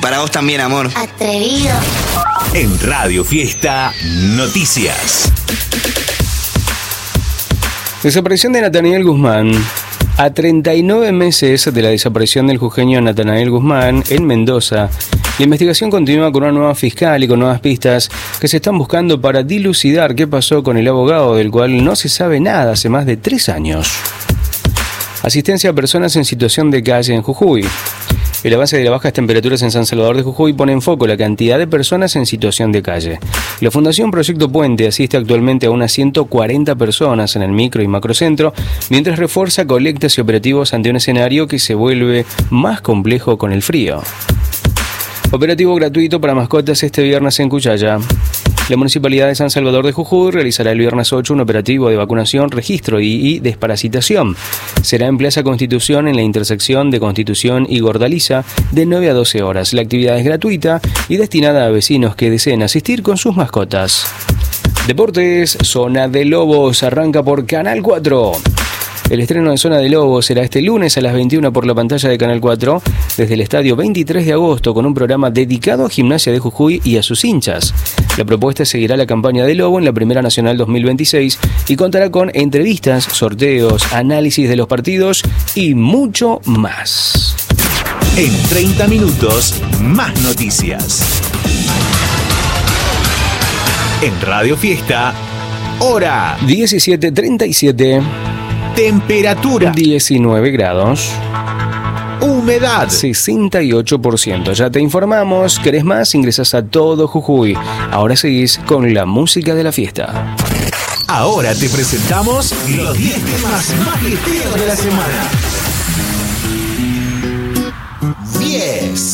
para vos también, amor. Atrevido. En Radio Fiesta Noticias. Desaparición de Natanael Guzmán. A 39 meses de la desaparición del jujeño Natanael Guzmán en Mendoza, la investigación continúa con una nueva fiscal y con nuevas pistas que se están buscando para dilucidar qué pasó con el abogado del cual no se sabe nada hace más de 3 años. Asistencia a personas en situación de calle en Jujuy. El avance de las bajas temperaturas en San Salvador de Jujuy pone en foco la cantidad de personas en situación de calle. La Fundación Proyecto Puente asiste actualmente a unas 140 personas en el micro y macrocentro, mientras refuerza colectas y operativos ante un escenario que se vuelve más complejo con el frío. Operativo gratuito para mascotas este viernes en Cuyaya. La Municipalidad de San Salvador de Jujuy realizará el viernes 8 un operativo de vacunación, registro y desparasitación. Será en Plaza Constitución, en la intersección de Constitución y Gordaliza, de 9 a 12 horas. La actividad es gratuita y destinada a vecinos que deseen asistir con sus mascotas. Deportes, Zona de Lobos, arranca por Canal 4. El estreno de Zona de Lobos será este lunes a las 21 por la pantalla de Canal 4, desde el estadio 23 de agosto, con un programa dedicado a Gimnasia de Jujuy y a sus hinchas. La propuesta seguirá la campaña de Lobo en la Primera Nacional 2026 y contará con entrevistas, sorteos, análisis de los partidos y mucho más. En 30 minutos, más noticias. En Radio Fiesta, hora 17:37. Temperatura 19 grados. Humedad 68%. Ya te informamos. ¿Querés más? Ingresás a Todo Jujuy. Ahora seguís con la música de la fiesta. Ahora te presentamos los 10 temas más fiesteros de la semana. 10.